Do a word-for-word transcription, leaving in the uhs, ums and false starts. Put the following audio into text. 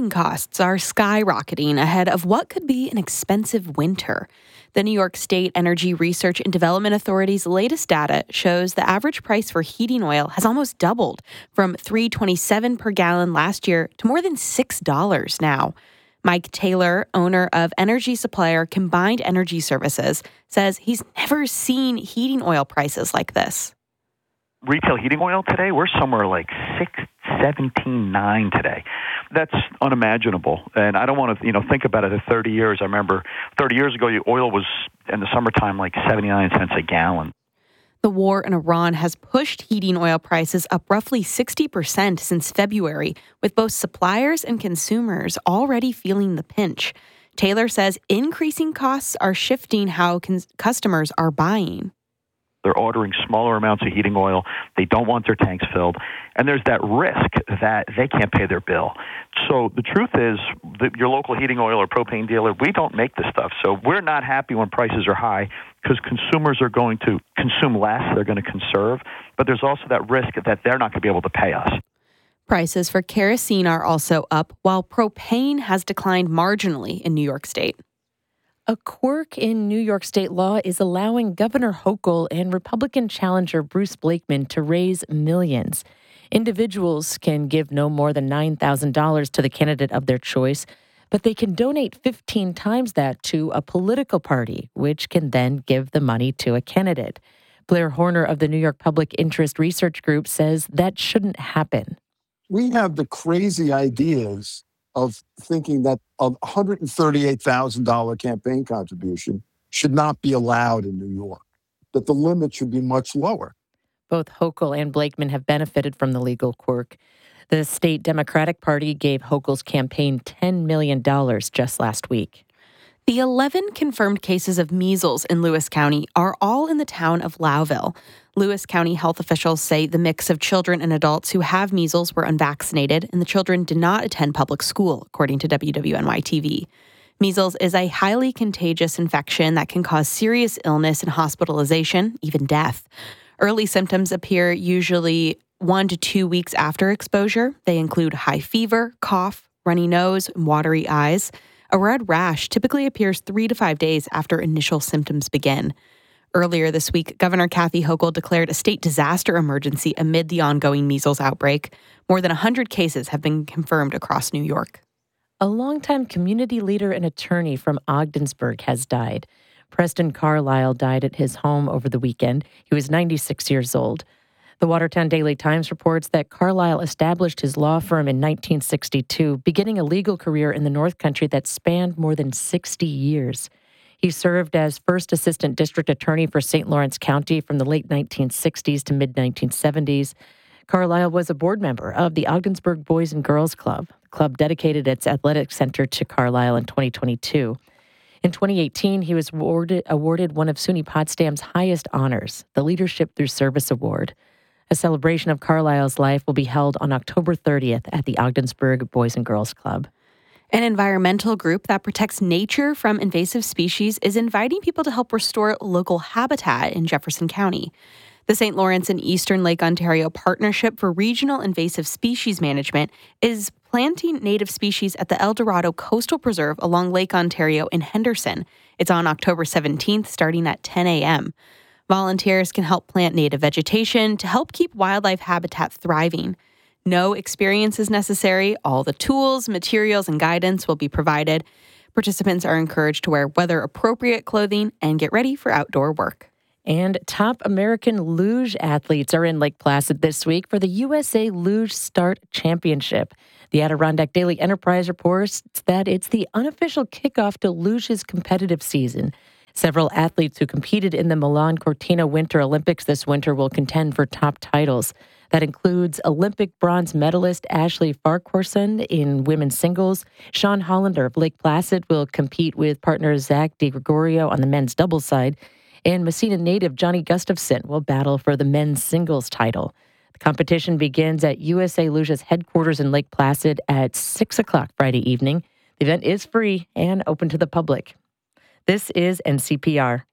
heating costs are skyrocketing ahead of what could be an expensive winter. The New York State Energy Research and Development Authority's latest data shows the average price for heating oil has almost doubled from three dollars and twenty-seven cents per gallon last year to more than six dollars now. Mike Taylor, owner of energy supplier Combined Energy Services, says he's never seen heating oil prices like this. Retail heating oil today, we're somewhere like six seventeen nine today. That's unimaginable. And I don't want to, you know, think about it at thirty years. I remember thirty years ago, the oil was in the summertime like seventy-nine cents a gallon. The war in Iran has pushed heating oil prices up roughly sixty percent since February, with both suppliers and consumers already feeling the pinch. Taylor says increasing costs are shifting how cons- customers are buying. They're ordering smaller amounts of heating oil. They don't want their tanks filled. And there's that risk that they can't pay their bill. So the truth is, that your local heating oil or propane dealer, we don't make this stuff. So we're not happy when prices are high because consumers are going to consume less. They're going to conserve. But there's also that risk that they're not going to be able to pay us. Prices for kerosene are also up, while propane has declined marginally in New York State. A quirk in New York state law is allowing Governor Hochul and Republican challenger Bruce Blakeman to raise millions. Individuals can give no more than nine thousand dollars to the candidate of their choice, but they can donate fifteen times that to a political party, which can then give the money to a candidate. Blair Horner of the New York Public Interest Research Group says that shouldn't happen. We have the crazy ideas of thinking that a one hundred thirty-eight thousand dollars campaign contribution should not be allowed in New York, that the limit should be much lower. Both Hochul and Blakeman have benefited from the legal quirk. The state Democratic Party gave Hochul's campaign ten million dollars just last week. The eleven confirmed cases of measles in Lewis County are all in the town of Lowville. Lewis County health officials say the mix of children and adults who have measles were unvaccinated, and the children did not attend public school, according to W W N Y T V. Measles is a highly contagious infection that can cause serious illness and hospitalization, even death. Early symptoms appear usually one to two weeks after exposure. They include high fever, cough, runny nose, and watery eyes. A red rash typically appears three to five days after initial symptoms begin. Earlier this week, Governor Kathy Hochul declared a state disaster emergency amid the ongoing measles outbreak. More than one hundred cases have been confirmed across New York. A longtime community leader and attorney from Ogdensburg has died. Preston Carlisle died at his home over the weekend. He was ninety-six years old. The Watertown Daily Times reports that Carlisle established his law firm in nineteen sixty-two, beginning a legal career in the North Country that spanned more than sixty years. He served as first assistant district attorney for Saint Lawrence County from the late nineteen sixties to mid nineteen seventies. Carlisle was a board member of the Ogdensburg Boys and Girls Club. The club dedicated its athletic center to Carlisle in twenty twenty-two. In twenty eighteen, he was awarded, awarded one of SUNY Potsdam's highest honors, the Leadership Through Service Award. A celebration of Carlisle's life will be held on October thirtieth at the Ogdensburg Boys and Girls Club. An environmental group that protects nature from invasive species is inviting people to help restore local habitat in Jefferson County. The Saint Lawrence and Eastern Lake Ontario Partnership for Regional Invasive Species Management is planting native species at the El Dorado Coastal Preserve along Lake Ontario in Henderson. It's on October seventeenth, starting at ten a.m. Volunteers can help plant native vegetation to help keep wildlife habitat thriving. No experience is necessary. All the tools, materials, and guidance will be provided. Participants are encouraged to wear weather-appropriate clothing and get ready for outdoor work. And top American luge athletes are in Lake Placid this week for the U S A Luge Start Championship. The Adirondack Daily Enterprise reports that it's the unofficial kickoff to luge's competitive season. Several athletes who competed in the Milan Cortina Winter Olympics this winter will contend for top titles. That includes Olympic bronze medalist Ashley Farquharson in women's singles. Sean Hollander of Lake Placid will compete with partner Zach DiGregorio on the men's doubles side. And Messina native Johnny Gustafson will battle for the men's singles title. The competition begins at U S A Luge's headquarters in Lake Placid at six o'clock Friday evening. The event is free and open to the public. This is N C P R.